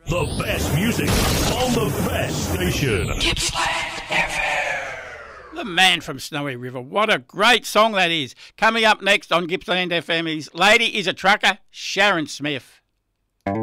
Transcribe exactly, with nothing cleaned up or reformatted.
The best music on the best station. Gippsland F M. The Man from Snowy River. What a great song that is. Coming up next on Gippsland F M is Lady is a Trucker, Sharon Smith.